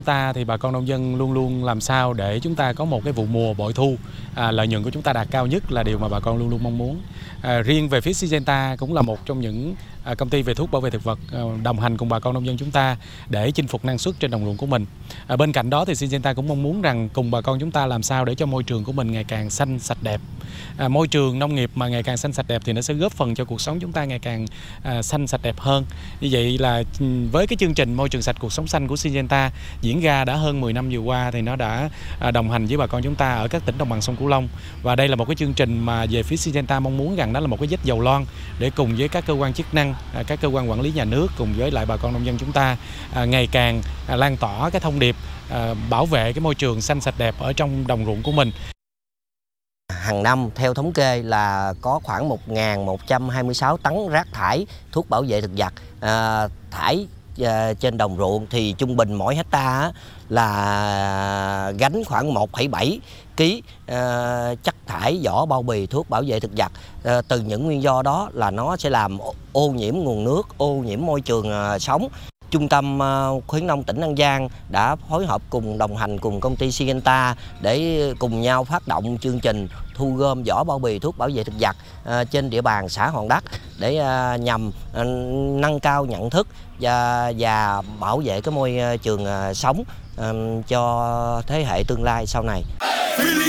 Ta thì bà con nông dân luôn luôn làm sao để chúng ta có một cái vụ mùa bội thu, lợi nhuận của chúng ta đạt cao nhất là điều mà bà con luôn luôn mong muốn. Riêng về phía Syngenta cũng là một trong những công ty về thuốc bảo vệ thực vật đồng hành cùng bà con nông dân chúng ta để chinh phục năng suất trên đồng ruộng của mình. Bên cạnh đó thì Syngenta cũng mong muốn rằng cùng bà con chúng ta làm sao để cho môi trường của mình ngày càng xanh sạch đẹp. Môi trường nông nghiệp mà ngày càng xanh sạch đẹp thì nó sẽ góp phần cho cuộc sống chúng ta ngày càng xanh sạch đẹp hơn. Như vậy là với cái chương trình môi trường sạch cuộc sống xanh của Syngenta diễn ra đã hơn 10 năm vừa qua thì nó đã đồng hành với bà con chúng ta ở các tỉnh đồng bằng sông Cửu Long, và đây là một cái chương trình mà về phía Syngenta mong muốn rằng đó là một cái vết dầu loang để cùng với các cơ quan chức năng, các cơ quan quản lý nhà nước cùng với lại bà con nông dân chúng ta ngày càng lan tỏa cái thông điệp bảo vệ cái môi trường xanh sạch đẹp ở trong đồng ruộng của mình. Hàng năm theo thống kê là có khoảng 1.126 tấn rác thải thuốc bảo vệ thực vật thải trên đồng ruộng, thì trung bình mỗi hectare là gánh khoảng 1,7 kg chất thải vỏ bao bì thuốc bảo vệ thực vật. Từ những nguyên do đó là nó sẽ làm ô nhiễm nguồn nước, ô nhiễm môi trường sống. Trung tâm khuyến nông tỉnh An Giang đã phối hợp cùng đồng hành cùng công ty Syngenta để cùng nhau phát động chương trình thu gom vỏ bao bì thuốc bảo vệ thực vật trên địa bàn xã Hòn Đất để nhằm nâng cao nhận thức và bảo vệ cái môi trường sống cho thế hệ tương lai sau này.